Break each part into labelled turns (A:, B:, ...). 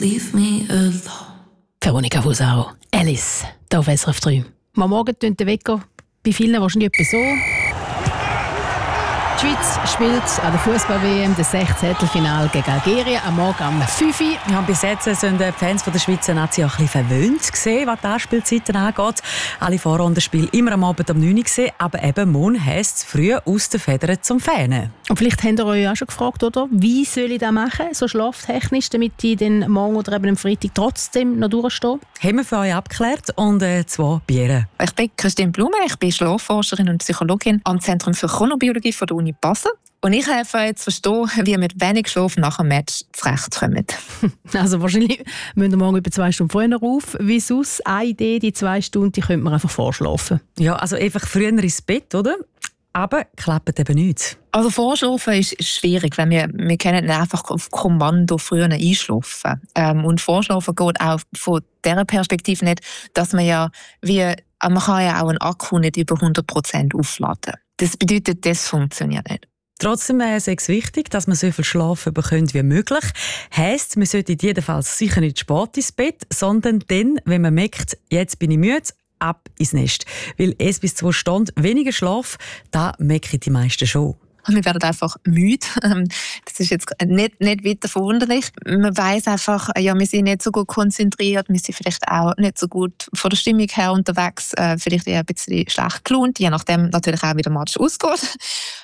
A: Leave me alone.
B: Veronika Fusaro, Alice, hier auf SRF 3. Morgen tönt der Wecker bei vielen wahrscheinlich etwa so. Die Schweiz spielt an der Fußball-WM das 16. Finale gegen Algerien am Morgen um 5 Uhr.
C: Ja, bis jetzt sind die Fans der Schweizer Nazi auch ein bisschen verwöhnt gewesen, was die Anspielzeiten angeht. Alle Vorrundenspiele immer am Abend um 9 Uhr gewesen, aber eben morgen heisst es früh aus den Federn zum Fähnen.
B: Und vielleicht habt ihr euch auch schon gefragt, oder? Wie soll ich das machen, so schlaftechnisch, damit ich den Morgen oder eben am Freitag trotzdem noch durchstehe?
C: Haben wir für euch abgeklärt und 2 Biere.
D: Ich bin Christine Blume, ich bin Schlafforscherin und Psychologin am Zentrum für Chronobiologie von der Uni Basel. Und ich helfe jetzt verstehen, wie wir mit wenig Schlaf nach einem Match zurechtkommen.
B: Also wahrscheinlich müssen wir morgen über 2 Stunden früher auf. Wie sonst eine Idee, die 2 Stunden, die könnte man einfach vorschlafen.
C: Ja, also einfach früher ins Bett, oder? Aber klappt eben nicht.
D: Also Vorschlafen ist schwierig, weil wir können nicht einfach auf Kommando früher einschlafen. Und Vorschlafen geht auch von dieser Perspektive nicht, dass man man kann ja auch einen Akku nicht über 100% aufladen. Das bedeutet, das funktioniert nicht.
C: Trotzdem ist es wichtig, dass man so viel Schlaf bekommt wie möglich. Heisst, man sollte jedenfalls sicher nicht spät ins Bett, sondern dann, wenn man merkt, jetzt bin ich müde, ab ins Nest. Weil 1 bis 2 Stunden weniger Schlaf, da merken die meisten schon.
D: Wir werden einfach müde. Das ist jetzt nicht weiter verwunderlich. Man weiss einfach, ja, wir sind nicht so gut konzentriert, wir sind vielleicht auch nicht so gut von der Stimmung her unterwegs, vielleicht eher ein bisschen schlecht gelaunt, je nachdem natürlich auch, wie der Match ausgeht.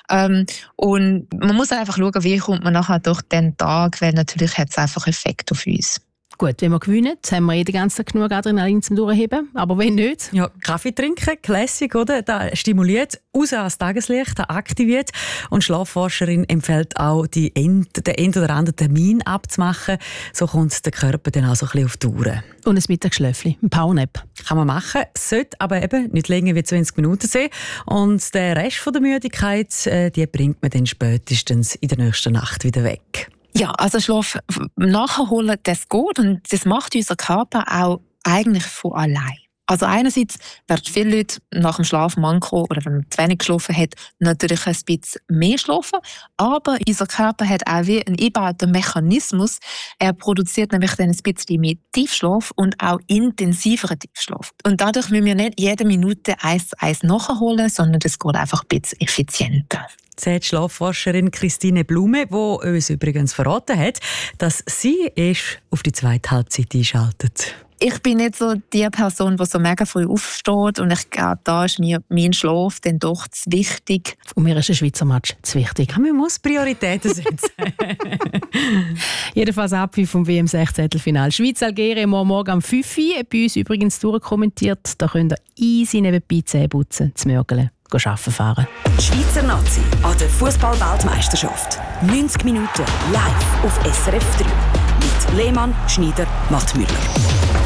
D: Und man muss einfach schauen, wie kommt man nachher durch den Tag, weil natürlich hat es einfach Effekt auf uns.
B: Gut, wenn wir gewinnen, haben wir den ganzen Tag genug Adrenalin zum Durchheben. Aber wenn nicht?
C: Ja, Kaffee trinken, Classic, oder? Das stimuliert, raus ans Tageslicht, das aktiviert. Und die Schlafforscherin empfiehlt auch, den ein oder anderen Termin abzumachen. So kommt der Körper dann auch so ein bisschen auf die Uhr.
B: Und ein Mittagsschläfchen, ein Powernap.
C: Kann man machen, sollte aber eben nicht länger wie 20 Minuten sein. Und den Rest von der Müdigkeit, die bringt man dann spätestens in der nächsten Nacht wieder weg.
D: Ja, also Schlaf nachholen, das geht und das macht unser Körper auch eigentlich von allein. Also einerseits werden viele Leute nach dem Schlafmanko oder wenn man zu wenig geschlafen hat, natürlich ein bisschen mehr schlafen. Aber unser Körper hat auch wie einen eingebauten Mechanismus. Er produziert nämlich dann ein bisschen mehr Tiefschlaf und auch intensiveren Tiefschlaf. Und dadurch müssen wir nicht jede Minute 1 nachholen, sondern das geht einfach ein bisschen effizienter.
C: Sagt die Schlafforscherin Christine Blume, die uns übrigens verraten hat, dass sie erst auf die zweite Halbzeit einschaltet.
D: Ich bin nicht so die Person, die so mega früh aufsteht und ich glaube, da ist mir mein Schlaf dann doch zu wichtig.
B: Und mir ist ein Schweizer Match zu wichtig.
C: Man muss Prioritäten setzen.
B: Jedenfalls Abpfiff vom WM-16-Finale. Schweiz-Algerien morgen um 5 Uhr. Bei uns übrigens durchkommentiert. Da könnt ihr easy nebenbei Zähne putzen, zu Mörgeln, arbeiten fahren.
E: Die Schweizer Nazi an der Fußball-Weltmeisterschaft. 90 Minuten live auf SRF 3. Mit Lehmann, Schneider, Mattmüller.